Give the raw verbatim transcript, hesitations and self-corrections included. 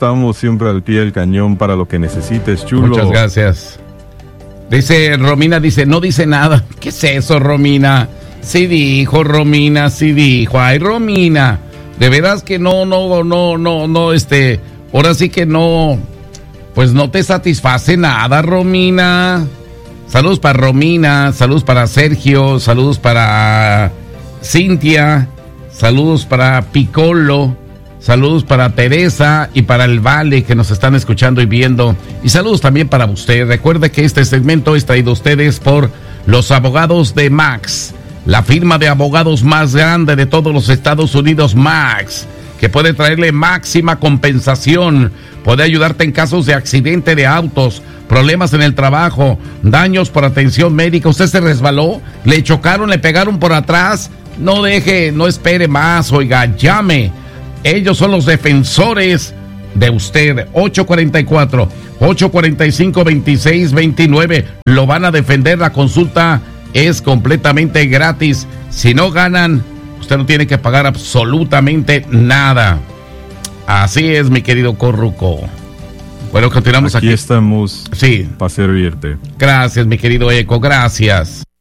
estamos siempre al pie del cañón para lo que necesites, chulo. Muchas gracias. Dice Romina, dice, no dice nada. ¿Qué es eso, Romina? Sí dijo, Romina, sí dijo. Ay, Romina, de veras que no, no, no, no, no, este, ahora sí que no, pues no te satisface nada, Romina. Saludos para Romina, saludos para Sergio, saludos para Cintia, saludos para Piccolo, saludos para Teresa y para el Vale que nos están escuchando y viendo. Y saludos también para usted. Recuerde que este segmento es traído a ustedes por los abogados de Max, la firma de abogados más grande de todos los Estados Unidos, Max, que puede traerle máxima compensación, puede ayudarte en casos de accidente de autos, problemas en el trabajo, daños por atención médica. ¿Usted se resbaló? ¿Le chocaron? ¿Le pegaron por atrás? No deje, no espere más, oiga, llame. Ellos son los defensores de usted. ocho cuatro cuatro, ocho cuatro cinco, dos seis dos nueve. Lo van a defender. La consulta es completamente gratis. Si no ganan, usted no tiene que pagar absolutamente nada. Así es, mi querido Corruco. Bueno, continuamos aquí. Aquí estamos sí. para servirte. Gracias, mi querido Eco, gracias.